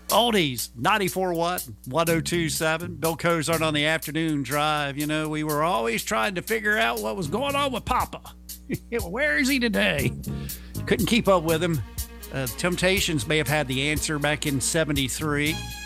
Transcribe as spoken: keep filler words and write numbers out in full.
Oldies, ninety-four watt, one oh two point seven. Bill Cozart on the afternoon drive. You know, we were always trying to figure out what was going on with Papa. Where is he today? Couldn't keep up with him. Uh, Temptations may have had the answer back in seventy-three.